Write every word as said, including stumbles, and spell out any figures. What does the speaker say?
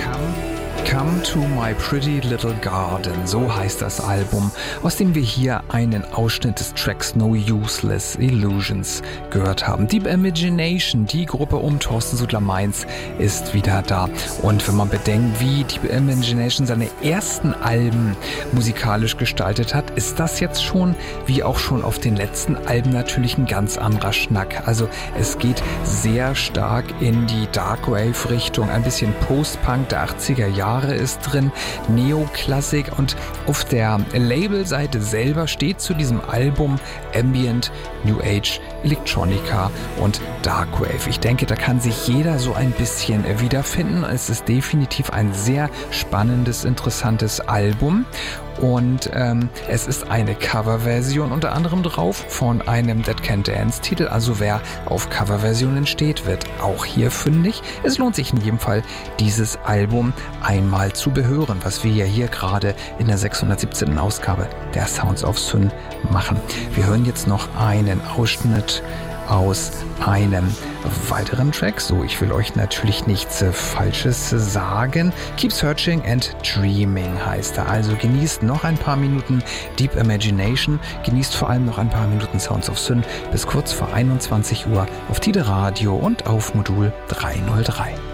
Come to My Pretty Little Garden, so heißt das Album, aus dem wir hier einen Ausschnitt des Tracks No Useless Illusions gehört haben. Deep Imagination, die Gruppe um Thorsten Suttler-Mainz, ist wieder da. Und wenn man bedenkt, wie Deep Imagination seine ersten Alben musikalisch gestaltet hat, ist das jetzt schon, wie auch schon auf den letzten Alben, natürlich ein ganz anderer Schnack. Also es geht sehr stark in die Darkwave-Richtung, ein bisschen Post-Punk der achtziger Jahre ist drin, Neoklassik, und auf der Labelseite selber steht zu diesem Album Ambient, New Age, Electronica und Darkwave. Ich denke, da kann sich jeder so ein bisschen wiederfinden. Es ist definitiv ein sehr spannendes, interessantes Album. Und ähm, es ist eine Coverversion unter anderem drauf von einem Dead Can Dance Titel. Also wer auf Coverversionen steht, wird auch hier fündig. Es lohnt sich in jedem Fall, dieses Album einmal zu behören, was wir ja hier gerade in der sechshundertsiebzehnten Ausgabe der Sounds of Sun machen. Wir hören jetzt noch einen Ausschnitt aus einem weiteren Track. So, ich will euch natürlich nichts äh, Falsches sagen. Keep Searching and Dreaming heißt er. Also genießt noch ein paar Minuten Deep Imagination, genießt vor allem noch ein paar Minuten Sounds of Sun bis kurz vor einundzwanzig Uhr auf Tide Radio und auf Modul dreihundertdrei.